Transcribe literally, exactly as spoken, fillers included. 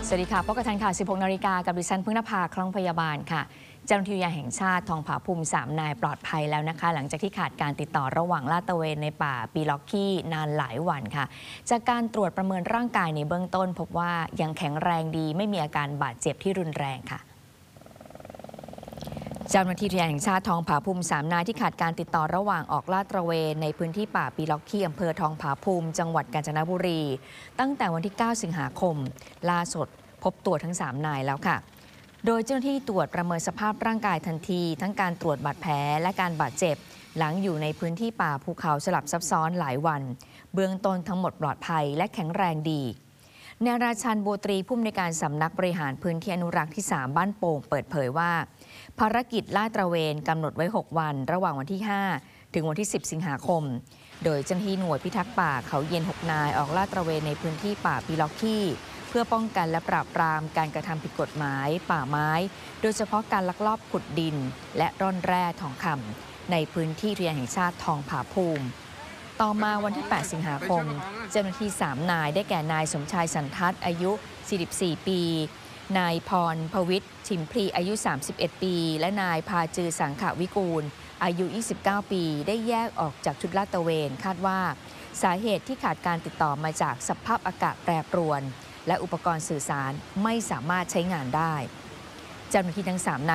สวัสดีค่ะพบกันทันค่ะสิบหกนาฬิกากับดิฉันพึ่งนภาคล่องพยาบาลค่ะเจ้าหน้าที่อุทยานแห่งชาติทองผาภูมิสามนายปลอดภัยแล้วนะคะหลังจากที่ขาดการติดต่อระหว่างลาดตระเวนในป่าปีล็อกกี้นานหลายวันค่ะจากการตรวจประเมินร่างกายในเบื้องต้นพบว่ายังแข็งแรงดีไม่มีอาการบาดเจ็บที่รุนแรงค่ะเจ้าหน้าที่อุทยานแห่งชาติทองผาภูมิสามนายที่ขาดการติดต่อระหว่างออกลาดตระเวนในพื้นที่ป่าปีล็อกกี้อำเภอทองผาภูมิจังหวัดกาญจนบุรีตั้งแต่วันที่เก้าสิงหาคมล่าสุดพบตัวทั้งสามนายแล้วค่ะโดยเจ้าหน้าที่ตรวจประเมินสภาพร่างกายทันทีทั้งการตรวจบาดแผลและการบาดเจ็บหลังอยู่ในพื้นที่ป่าภูเขาสลับซับซ้อนหลายวันเบื้องต้นทั้งหมดปลอดภัยและแข็งแรงดีนายราชันบัวตรีผู้อำนวยการสำนักบริหารพื้นที่อนุรักษ์ที่สามบ้านโป่งเปิดเผยว่าภารกิจลาดตระเวนกำหนดไว้หกวันระหว่างวันที่ห้าถึงวันที่สิบสิงหาคมโดยเจ้าหน้าที่หน่วยพิทักษ์ป่าเขาเย็นหกนายออกลาดตระเวนในพื้นที่ป่าปีล็อกกี้เพื่อป้องกันและปราบปรามการกระทำผิดกฎหมายป่าไม้โดยเฉพาะการลักลอบขุดดินและร่อนแร่ทองคำในพื้นที่อุทยานแห่งชาติทองผาภูมิต่อมาวันที่แปดสิงหาคมเจ้าหน้าที่สามนายได้แก่นายสมชายสันทัศน์อายุสี่สิบสี่ปีนายพรพวิทย์ชิมพลีอายุสามสิบเอ็ดปีและนายพาจือสังขวิกูลอายุยี่สิบเก้าปีได้แยกออกจากชุดลาดตระเวนคาดว่าสาเหตุที่ขาดการติดต่อมาจากสภาพอากาศแปรปรวนและอุปกรณ์สื่อสารไม่สามารถใช้งานได้เจ้าหน้าที่ทั้งสาม